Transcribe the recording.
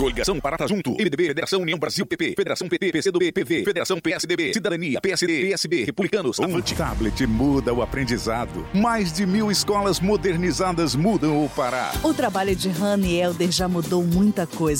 Coligação Parata Junto, MDB, Federação União Brasil, PP, Federação PT, PCdoB, PV, Federação PSDB, Cidadania, PSD, PSB, Republicanos, Avante. Tablet muda o aprendizado. Mais de 1.000 escolas modernizadas mudam o Pará. O trabalho de Hannah e Helder já mudou muita coisa